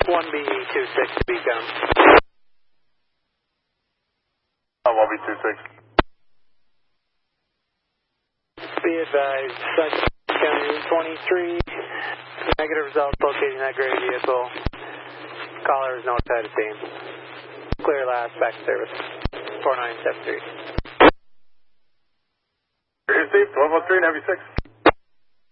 1BE26 to Beacon. 1B26. Be advised, Such County 23, negative results locating that gray vehicle. Caller is notified of scene. Clear last, back to service. 4973. Steve, 1203 and heavy 6.